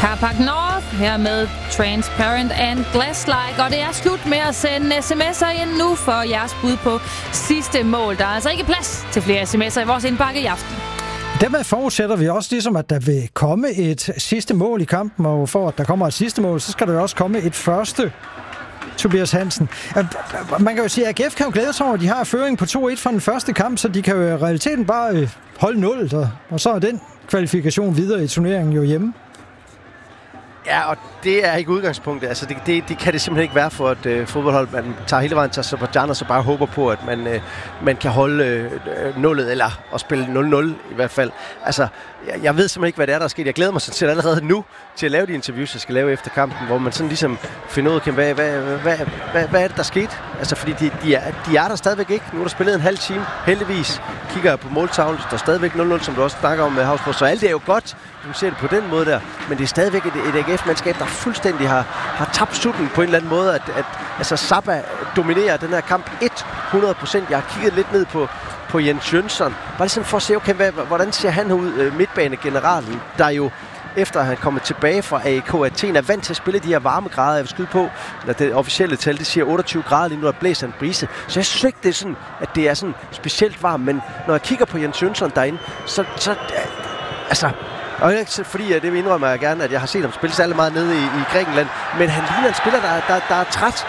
Carpark North her med Transparent and Glass-like. Og det er slut med at sende sms'er ind nu for jeres bud på sidste mål. Der er altså ikke plads til flere sms'er i vores indbakke i aften. Dermed forudsætter vi også ligesom, at der vil komme et sidste mål i kampen, og for at der kommer et sidste mål, så skal der jo også komme et første. Tobias Hansen. Man kan jo sige, at AGF kan jo glæde sig over, at de har føring på 2-1 fra den første kamp, så de kan jo i realiteten bare holde 0, og så er den kvalifikation videre i turneringen jo hjemme. Ja, og det er ikke udgangspunktet. Altså, det kan det simpelthen ikke være for et fodboldhold. Man tager hele vejen til Aserbajdsjan og så bare håber på, at man kan holde nullet, eller at spille 0-0 i hvert fald. Altså, jeg ved simpelthen ikke, hvad det er, der er sket. Jeg glæder mig til allerede nu til at lave de interviews, jeg skal lave efter kampen, hvor man sådan ligesom finder ud af, hvad er det, der skete? Altså, fordi de er der stadigvæk ikke. Nu er der spillet en halv time. Heldigvis kigger jeg på måltavlen. Der er stadigvæk 0-0, som du også snakker om med Havsborg. Så alt det er jo godt, du ser det på den måde der. Men det er stadigvæk et AGF-mandskab, der fuldstændig har tabt sutten på en eller anden måde. Altså, Saba dominerer den her kamp 100%. Jeg har kigget lidt ned på Jens Jønsson. Bare ligesom for at se, okay, hvordan ser han ud, midtbanegeneralen, der jo efter at han kommet tilbage fra AEK Athen, er vant til at spille de her varmegrader. Jeg vil skyde på, når det officielle tal, det siger 28 grader lige nu, der blæser en brise. Så jeg synes ikke, det er sådan, at det er sådan specielt varmt. Men når jeg kigger på Jens Jønsson derinde, så altså... Og ikke fordi, det indrømmer jeg gerne, at jeg har set ham spille særlig meget nede i Grækenland. Men han ligner en spiller, der er træt.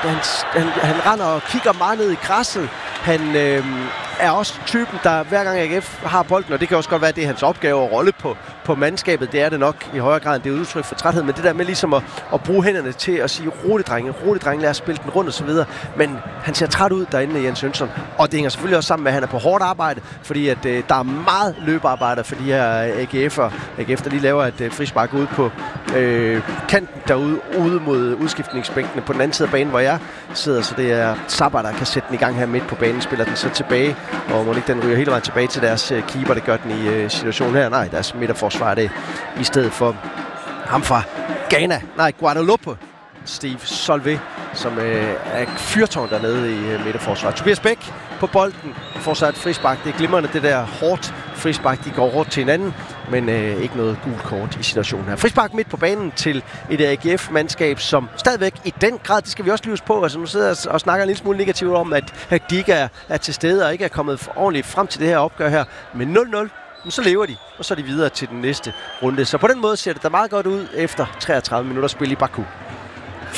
Han render og kigger meget ned i græsset. Han er også typen, der hver gang AGF har bolden, og det kan også godt være, at det er hans opgave at rolle på mandskabet. Det er det nok i højere grad, end det er udtryk for træthed. Men det der med ligesom at bruge hænderne til at sige, rolig drenge, lad os spille den rundt og så videre. Men han ser træt ud derinde, Jens Jønsson. Og det hænger selvfølgelig også sammen med, at han er på hårdt arbejde, fordi at der er meget løbearbejde for de her AGF'er. AGF, der lige laver et frispark ude på kanten derude, ude mod udskiftningsbænkene på den anden side af banen, hvor jeg sidder. Så det er Saba, der kan sætte den i gang her midt på banen, spiller den så tilbage. Og må ikke den ryger hele vejen tilbage til deres keeper, det gør den i situationen her. Nej, deres midterforsvar det i stedet for ham fra Ghana. Nej, Guadeloupe. Steve Solvay, som er fyrtårn dernede i midterforsvaret. Tobias Bæk på bolden får så et frispark. Det er glimrende, det der hårdt frispark. De går hårdt til hinanden, men ikke noget gult kort i situationen her. Frispark midt på banen til et AGF-mandskab, som stadigvæk i den grad, det skal vi også lyves på. Altså nu sidder jeg og snakker en lille smule negativt om, at de ikke er til stede og ikke er kommet ordentligt frem til det her opgør her. Men 0-0. Men så lever de, og så er de videre til den næste runde. Så på den måde ser det da meget godt ud efter 33 minutter spil i Baku.